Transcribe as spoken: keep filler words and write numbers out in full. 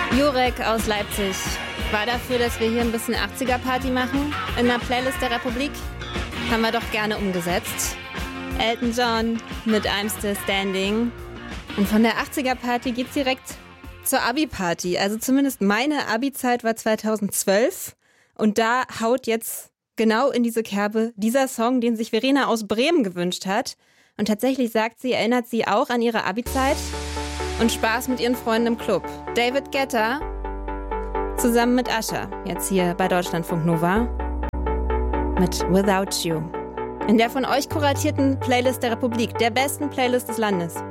Jurek aus Leipzig war dafür, dass wir hier ein bisschen achtziger-Party machen in der Playlist der Republik. Haben wir doch gerne umgesetzt. Elton John mit I'm Still Standing. Und von der achtziger-Party geht's direkt zur Abi-Party. Also zumindest meine Abi-Zeit war zweitausendzwölf. Und da haut jetzt genau in diese Kerbe dieser Song, den sich Verena aus Bremen gewünscht hat. Und tatsächlich sagt sie, erinnert sie auch an ihre Abi-Zeit und Spaß mit ihren Freunden im Club. David Guetta zusammen mit Usher, jetzt hier bei Deutschlandfunk Nova mit Without You. In der von euch kuratierten Playlist der Republik, der besten Playlist des Landes.